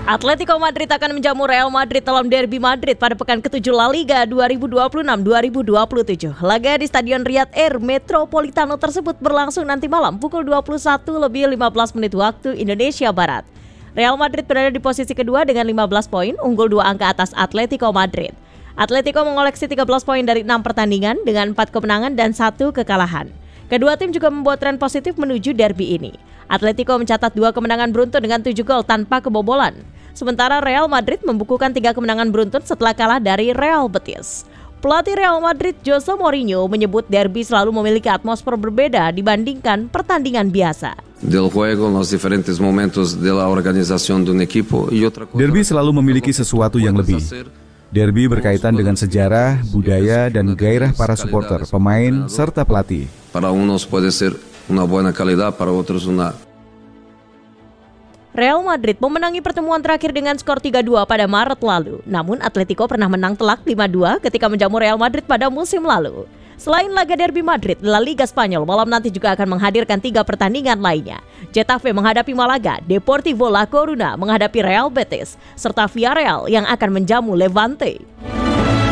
Atletico Madrid akan menjamu Real Madrid dalam Derby Madrid pada pekan ke-7 La Liga 2026-2027. Laga di Stadion Riyadh Air Metropolitano tersebut berlangsung nanti malam pukul 21:15 waktu Indonesia Barat. Real Madrid berada di posisi kedua dengan 15 poin, unggul 2 angka atas Atletico Madrid. Atletico mengoleksi 13 poin dari 6 pertandingan dengan 4 kemenangan dan 1 kekalahan. Kedua tim juga membuat tren positif menuju derby ini. Atletico mencatat 2 kemenangan beruntun dengan 7 gol tanpa kebobolan. Sementara Real Madrid membukukan 3 kemenangan beruntun setelah kalah dari Real Betis. Pelatih Real Madrid Jose Mourinho menyebut derby selalu memiliki atmosfer berbeda dibandingkan pertandingan biasa. Derby selalu memiliki sesuatu yang lebih. Derby berkaitan dengan sejarah, budaya, dan gairah para supporter, pemain, serta pelatih. Real Madrid memenangi pertemuan terakhir dengan skor 3-2 pada Maret lalu. Namun Atletico pernah menang telak 5-2 ketika menjamu Real Madrid pada musim lalu. Selain laga Derby Madrid, La Liga Spanyol malam nanti juga akan menghadirkan 3 pertandingan lainnya. Getafe menghadapi Malaga, Deportivo La Coruña menghadapi Real Betis, serta Villarreal yang akan menjamu Levante.